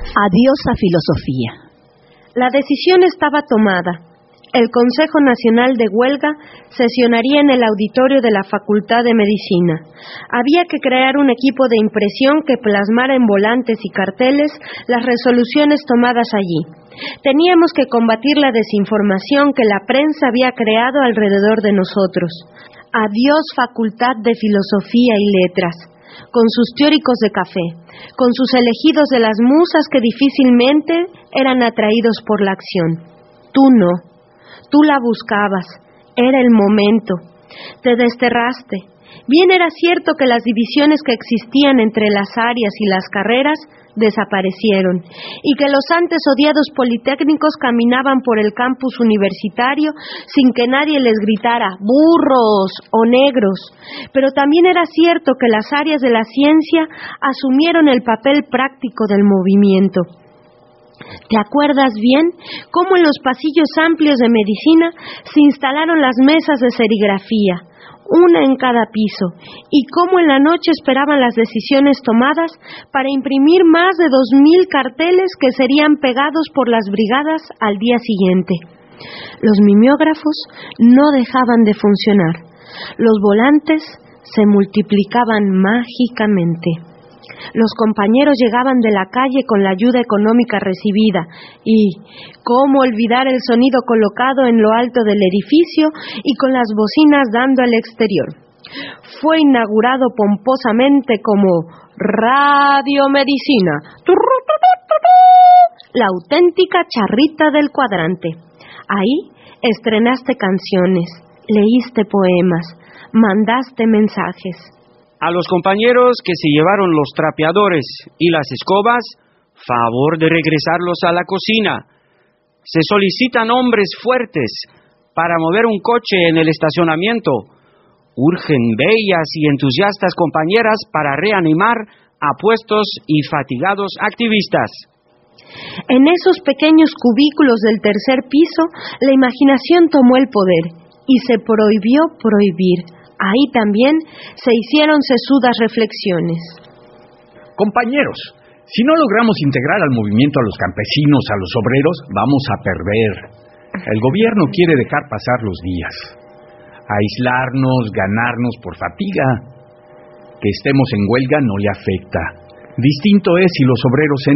Adiós a filosofía. La decisión estaba tomada. El Consejo Nacional de Huelga sesionaría en el auditorio de la Facultad de Medicina. Había que crear un equipo de impresión que plasmara en volantes y carteles las resoluciones tomadas allí. Teníamos que combatir la desinformación que la prensa había creado alrededor de nosotros. Adiós Facultad de Filosofía y Letras, con sus teóricos de café, con sus elegidos de las musas que difícilmente eran atraídos por la acción. Tú no. Tú la buscabas, era el momento, te desterraste. Bien era cierto que las divisiones que existían entre las áreas y las carreras desaparecieron, y que los antes odiados politécnicos caminaban por el campus universitario sin que nadie les gritara «burros» o «negros», pero también era cierto que las áreas de la ciencia asumieron el papel práctico del movimiento. ¿Te acuerdas bien cómo en los pasillos amplios de medicina se instalaron las mesas de serigrafía, una en cada piso, y cómo en la noche esperaban las decisiones tomadas para imprimir más de 2,000 carteles que serían pegados por las brigadas al día siguiente? Los mimeógrafos no dejaban de funcionar. Los volantes se multiplicaban mágicamente. Los compañeros llegaban de la calle con la ayuda económica recibida y cómo olvidar el sonido colocado en lo alto del edificio y con las bocinas dando al exterior. Fue inaugurado pomposamente como Radio Medicina, la auténtica charrita del cuadrante. Ahí estrenaste canciones, leíste poemas, mandaste mensajes. A los compañeros que se llevaron los trapeadores y las escobas, favor de regresarlos a la cocina. Se solicitan hombres fuertes para mover un coche en el estacionamiento. Urgen bellas y entusiastas compañeras para reanimar a puestos y fatigados activistas. En esos pequeños cubículos del tercer piso, la imaginación tomó el poder y se prohibió prohibir. Ahí también se hicieron sesudas reflexiones. Compañeros, si no logramos integrar al movimiento a los campesinos, a los obreros, vamos a perder. El gobierno quiere dejar pasar los días, aislarnos, ganarnos por fatiga. Que estemos en huelga no le afecta. Distinto es si los obreros